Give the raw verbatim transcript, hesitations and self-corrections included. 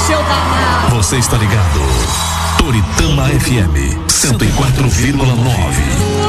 seu danado. Você está ligado? Toritama F M cento e quatro vírgula nove.